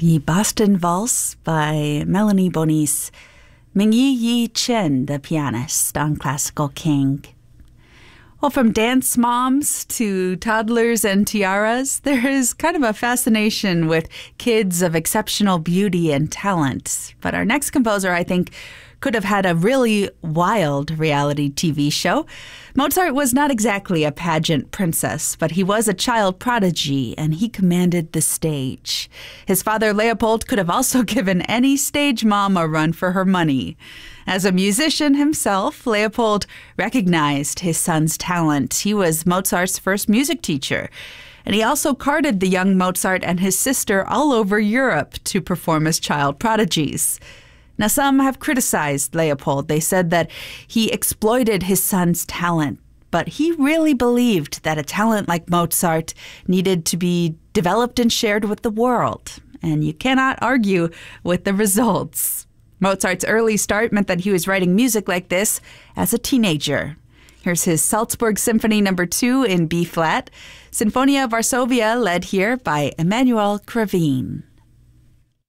The Boston Valse by Melanie Bonis. Mingyi Yi Chen, the pianist on Classical King. Well, from dance moms to toddlers and tiaras, there is kind of a fascination with kids of exceptional beauty and talent. But our next composer, I think, could have had a really wild reality TV show. Mozart was not exactly a pageant princess, but he was a child prodigy, and he commanded the stage. His father, Leopold, could have also given any stage mom a run for her money. As a musician himself, Leopold recognized his son's talent. He was Mozart's first music teacher, and he also carted the young Mozart and his sister all over Europe to perform as child prodigies. Now, some have criticized Leopold. They said that he exploited his son's talent, but he really believed that a talent like Mozart needed to be developed and shared with the world. And you cannot argue with the results. Mozart's early start meant that he was writing music like this as a teenager. Here's his Salzburg Symphony No. 2 in B-flat, Sinfonia Varsovia led here by Emanuel Kravin.